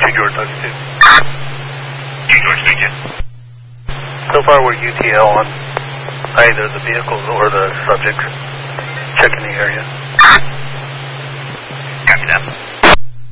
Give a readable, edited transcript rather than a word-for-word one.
you were talking to? Igor speaking. So far we're UTL on either the vehicles or the subjects. Checking the area.